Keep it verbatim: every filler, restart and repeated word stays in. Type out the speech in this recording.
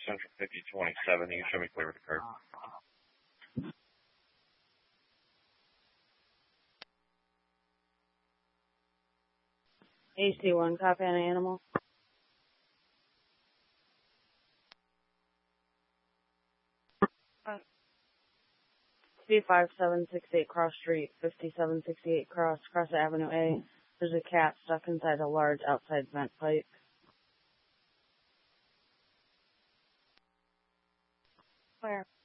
Central fifty twenty-seven. You can show me clear with the curb. A C one, copy on animal. C five seven six eight Cross Street, fifty-seven sixty-eight Cross, Cross Avenue A. There's a cat stuck inside a large outside vent pipe. Where?